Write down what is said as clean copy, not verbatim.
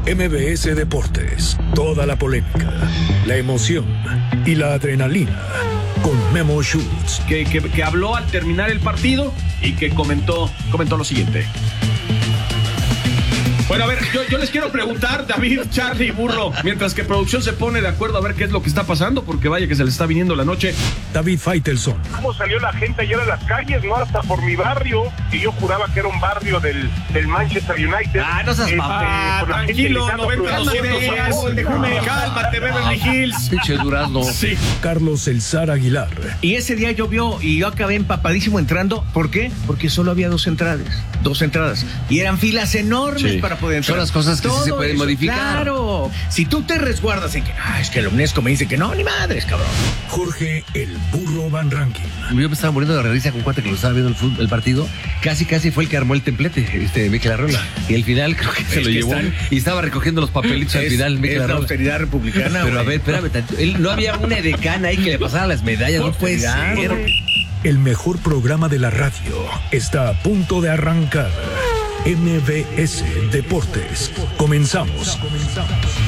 MBS Deportes, toda la polémica, la emoción y la adrenalina con Memo Schutz. Que habló al terminar el partido y que comentó lo siguiente. Bueno, a ver, yo les quiero preguntar, David, Charlie y Burro, mientras que producción se pone de acuerdo a ver qué es lo que está pasando, porque vaya que se les está viniendo la noche. David Faitelson. ¿Cómo salió la gente ayer a las calles, no? Hasta por mi barrio, que yo juraba que era un barrio del Manchester United. No seas tranquilo, 90-200. Cálmate, Beverly Hills. Pinche Durazno. Sí. Carlos El Zar Aguilar. Y ese día llovió y yo acabé empapadísimo entrando. ¿Por qué? Porque solo había dos entradas. Y eran filas enormes para poder entrar. Son las cosas que sí se pueden modificar. Claro. Si tú te resguardas en que, es que el UNESCO me dice que no, ni madres, cabrón. Jorge El Burro Van Rankin. Yo me estaba muriendo de risa con cuate que lo estaba viendo el partido. Casi fue el que armó el templete, Mikel Arreola. Y al final creo que se lo llevó. Y estaba recogiendo los papelitos al final, Mikel Es la Arreola. austeridad republicana. Pero a ver, espérame, no había una edecana ahí que le pasara las medallas, no puede ser. El mejor programa de la radio está a punto de arrancar. MBS Deportes. Comenzamos.